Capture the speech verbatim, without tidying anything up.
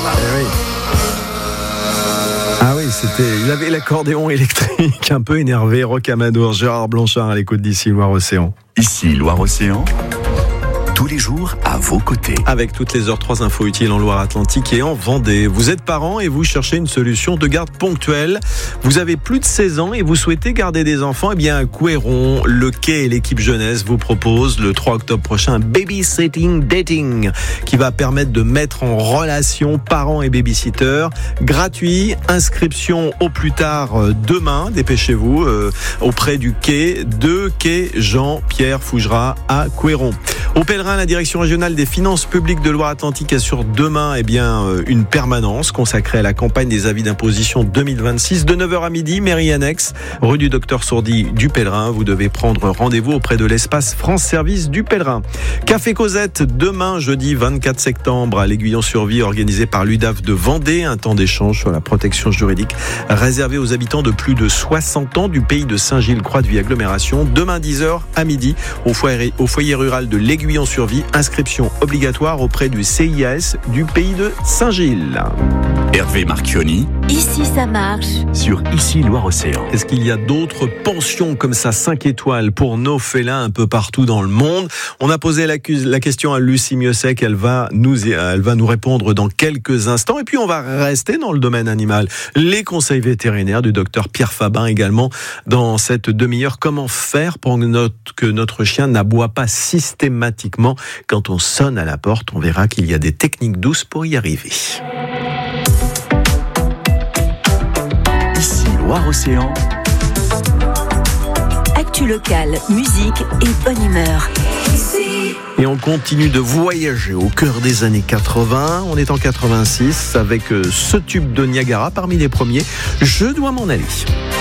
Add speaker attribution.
Speaker 1: Eh oui. Ah oui, c'était, il avait l'accordéon électrique un peu énervé. Rocamadour, Gérard Blanchard à l'écoute d'ici Loire-Océan.
Speaker 2: Ici Loire-Océan, tous les jours à vos côtés.
Speaker 1: Avec toutes les heures, trois infos utiles en Loire-Atlantique et en Vendée. Vous êtes parent et vous cherchez une solution de garde ponctuelle. Vous avez plus de seize ans et vous souhaitez garder des enfants. Eh bien, à Couëron, le Quai et l'équipe jeunesse vous proposent le trois octobre prochain un babysitting dating qui va permettre de mettre en relation parents et babysitters. Gratuit, inscription au plus tard demain, dépêchez-vous, euh, auprès du Quai de Quai Jean-Pierre Fougerat à Couëron. Au Pèlerin, la direction régionale des finances publiques de Loire-Atlantique assure demain eh bien, une permanence consacrée à la campagne des avis d'imposition deux mille vingt-six de neuf heures à midi, mairie annexe, rue du Docteur Sourdy du Pèlerin. Vous devez prendre rendez-vous auprès de l'espace France Service du Pèlerin. Café Cosette, demain, jeudi vingt-quatre septembre, à l'Aiguillon-sur-Vie, organisé par l'U D A F de Vendée. Un temps d'échange sur la protection juridique réservé aux habitants de plus de soixante ans du pays de Saint-Gilles-Croix-de-Vie agglomération. Demain, dix heures à midi, au foyer, au foyer rural de l'Aiguillon-sur-Vie. Inscription obligatoire auprès du C I A S du pays de Saint-Gilles.
Speaker 2: Hervé Marchioni.
Speaker 3: Ici ça marche.
Speaker 2: Sur Ici Loire-Océan.
Speaker 1: Est-ce qu'il y a d'autres pensions comme ça, cinq étoiles pour nos félins un peu partout dans le monde? On a posé la, la question à Lucie Mieuxec, elle va nous, elle va nous répondre dans quelques instants. Et puis on va rester dans le domaine animal. Les conseils vétérinaires du docteur Pierre Fabin également dans cette demi-heure. Comment faire pour que notre, que notre chien n'aboie pas systématiquement quand on sonne à la porte? On verra qu'il y a des techniques douces pour y arriver.
Speaker 2: Ici Loire-Océan.
Speaker 3: Actu locale, musique et bonne humeur.
Speaker 1: Et on continue de voyager au cœur des années quatre-vingts. On est en quatre-vingt-six avec ce tube de Niagara parmi les premiers. Je dois m'en aller.